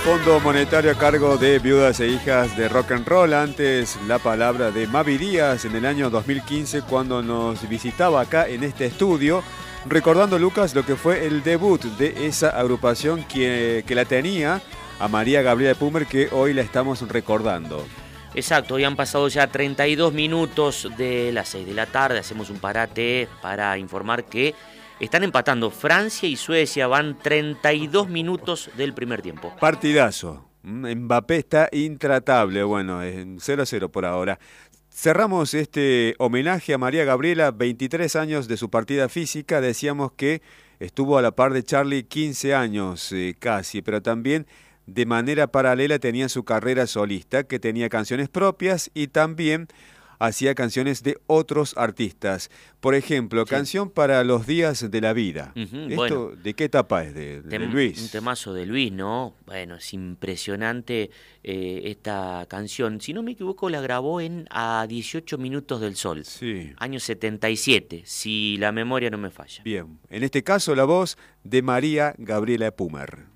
Fondo Monetario a cargo de Viudas e Hijas de Rock and Roll. Antes la palabra de Mavi Díaz en el año 2015 cuando nos visitaba acá en este estudio, recordando, Lucas, lo que fue el debut de esa agrupación que la tenía a María Gabriela Pumer, que hoy la estamos recordando. Exacto, hoy han pasado ya 32 minutos de las 6 de la tarde, hacemos un parate para informar que están empatando Francia y Suecia, van 32 minutos del primer tiempo. Partidazo. Mbappé está intratable, bueno, en 0-0 por ahora. Cerramos este homenaje a María Gabriela, 23 años de su partida física. Decíamos que estuvo a la par de Charly 15 años casi, pero también de manera paralela tenía su carrera solista, que tenía canciones propias y también hacía canciones de otros artistas. Por ejemplo, sí, Canción para los días de la vida. ¿Esto bueno, de qué etapa es? De Luis. Un temazo de Luis, ¿no? Bueno, es impresionante esta canción. Si no me equivoco, la grabó en A 18 minutos del sol. Sí. Año 77, si la memoria no me falla. Bien, en este caso la voz de María Gabriela Pumer.